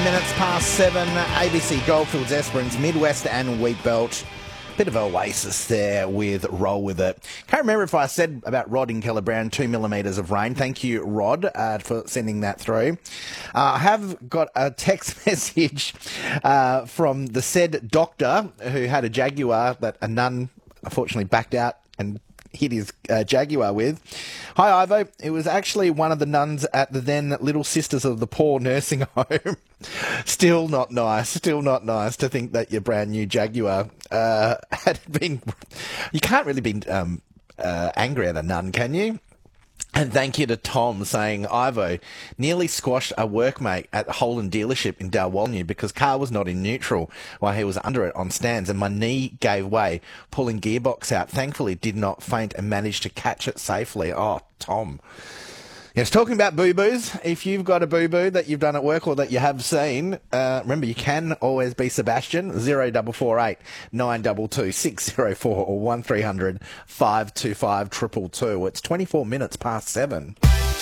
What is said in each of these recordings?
minutes past 7, ABC Goldfields, Esperance, Midwest and Wheatbelt. Bit of Oasis there with Roll With It. Can't remember if I said about Rod in Keller Brown, 2 millimetres of rain. Thank you, Rod, for sending that through. I have got a text message from the said doctor who had a Jaguar that a nun unfortunately backed out and hit his Jaguar with. Hi, Ivo. It was actually one of the nuns at the then Little Sisters of the Poor nursing home. Still not nice to think that your brand new Jaguar had been... You can't really be angry at a nun, can you? And thank you to Tom saying, Ivo, nearly squashed a workmate at the Holden dealership in Dalwallinu because car was not in neutral while he was under it on stands and my knee gave way, pulling gearbox out. Thankfully did not faint and managed to catch it safely. Oh, Tom. Yes, talking about boo-boos, if you've got a boo-boo that you've done at work or that you have seen, remember you can always be Sebastian, 0448 922 604 or 1300 525 222. It's 24 minutes past 7.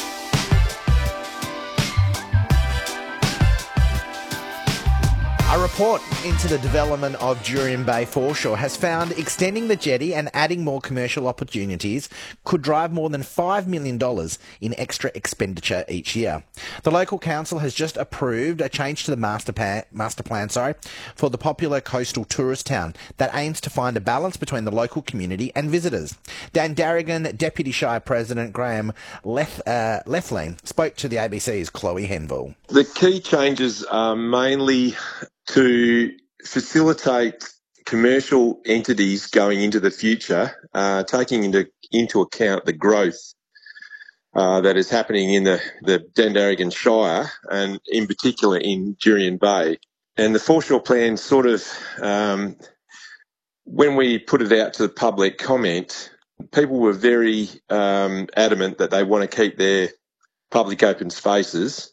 A report into the development of Jurien Bay foreshore has found extending the jetty and adding more commercial opportunities could drive more than $5 million in extra expenditure each year. The local council has just approved a change to the master plan for the popular coastal tourist town that aims to find a balance between the local community and visitors. Dan Darrigan, Deputy Shire President Graham Lethlean spoke to the ABC's Chloe Henville. The key changes are mainly to facilitate commercial entities going into the future, taking into account the growth that is happening in the Dandaragan Shire and in particular in Jurien Bay. And the foreshore plan sort of, when we put it out to the public comment, people were very adamant that they want to keep their public open spaces.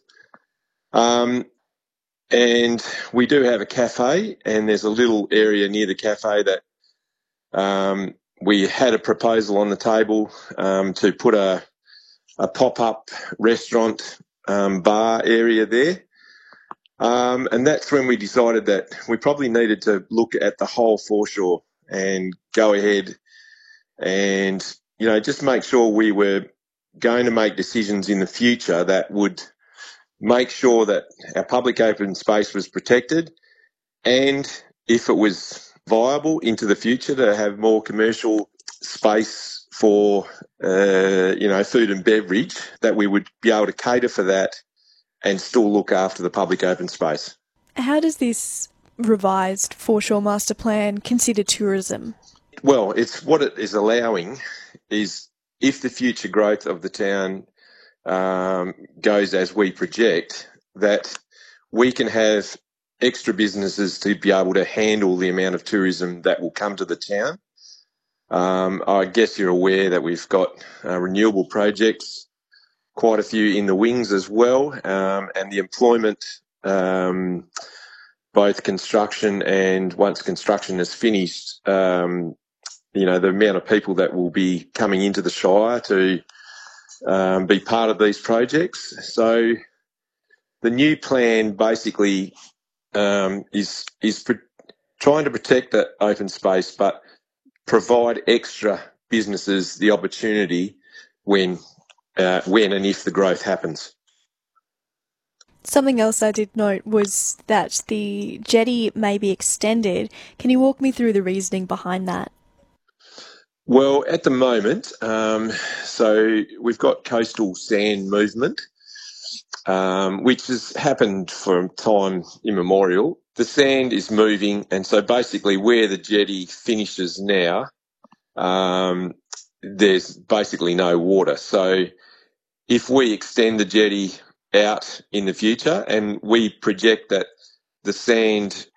And we do have a cafe, and there's a little area near the cafe that we had a proposal on the table to put a pop-up restaurant bar area there. And that's when we decided that we probably needed to look at the whole foreshore and go ahead and, just make sure we were going to make decisions in the future that would make sure that our public open space was protected, and if it was viable into the future to have more commercial space for, food and beverage, that we would be able to cater for that and still look after the public open space. How does this revised foreshore master plan consider tourism? Well, it's what it is allowing is if the future growth of the town goes as we project, that we can have extra businesses to be able to handle the amount of tourism that will come to the town. I guess you're aware that we've got renewable projects, quite a few in the wings as well, and the employment, both construction and once construction is finished, the amount of people that will be coming into the Shire to be part of these projects. So the new plan basically is trying to protect that open space, but provide extra businesses the opportunity when and if the growth happens. Something else I did note was that the jetty may be extended. Can you walk me through the reasoning behind that? Well, at the moment, so we've got coastal sand movement, which has happened from time immemorial. The sand is moving, and so basically where the jetty finishes now, there's basically no water. So if we extend the jetty out in the future, and we project that the sand